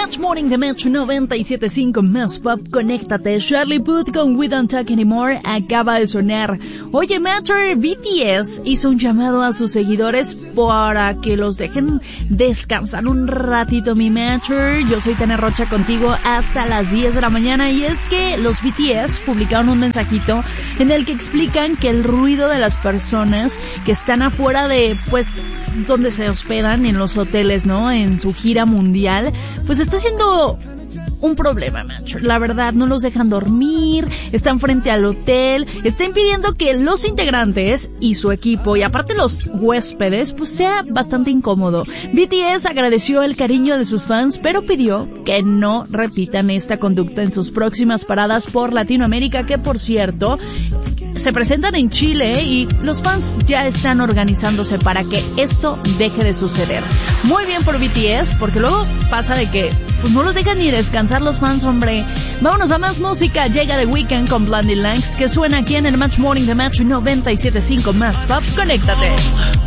Match Morning de Match 97.5 Más Pop, conéctate. Charlie Puth con We Don't Talk Anymore acaba de sonar. Oye, Matcher, BTS hizo un llamado a sus seguidores para que los dejen descansar un ratito, mi Matcher. Yo soy Tania Rocha contigo hasta las 10 de la mañana, y es que los BTS publicaron un mensajito en el que explican que el ruido de las personas que están afuera de, pues, donde se hospedan en los hoteles, ¿no? En su gira mundial, pues está siendo un problema, macho. La verdad, no los dejan dormir, están frente al hotel, está impidiendo que los integrantes y su equipo, y aparte los huéspedes, pues sea bastante incómodo. BTS agradeció el cariño de sus fans, pero pidió que no repitan esta conducta en sus próximas paradas por Latinoamérica, que por cierto se presentan en Chile, y los fans ya están organizándose para que esto deje de suceder. Muy bien por BTS, porque luego pasa de que pues no los dejan ni descansar los fans, hombre. Vámonos a más música. Llega The Weeknd con Blinding Lights, que suena aquí en el Match Morning de Match 97.5 Más Pop. Conéctate.